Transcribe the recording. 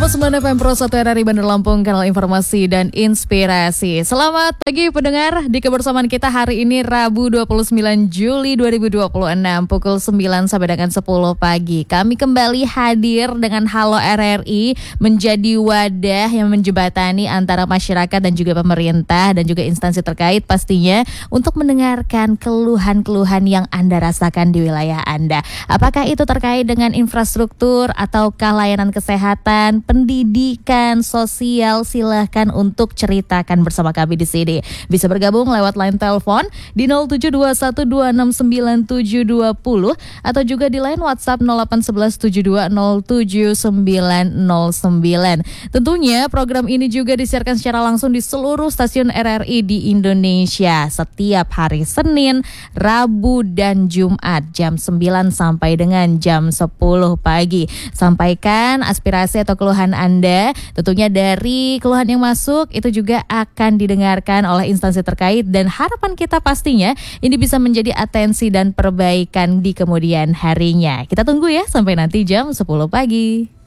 101,9 FM Pro 1 RRI Bandar Lampung, kanal informasi dan inspirasi. Selamat pagi pendengar, di kebersamaan kita hari ini Rabu 29 Juli 2026 pukul 9 sampai dengan 10 pagi. Kami kembali hadir dengan Halo RRI menjadi wadah yang menjembatani antara masyarakat dan juga pemerintah dan juga instansi terkait pastinya untuk mendengarkan keluhan-keluhan yang Anda rasakan di wilayah Anda. Apakah itu terkait dengan infrastruktur ataukah layanan kesehatan, pendidikan, sosial, silahkan untuk ceritakan bersama kami di sini. Bisa bergabung lewat line telepon di 0721269720 atau juga di line WhatsApp 081172079909. Tentunya program ini juga disiarkan secara langsung di seluruh stasiun RRI di Indonesia setiap hari Senin, Rabu dan Jumat jam 9 sampai dengan jam 10 pagi. Sampaikan aspirasi atau keluhan Anda, tentunya dari keluhan yang masuk itu juga akan didengarkan oleh instansi terkait dan harapan kita pastinya ini bisa menjadi atensi dan perbaikan di kemudian harinya. Kita tunggu ya sampai nanti jam 10 pagi.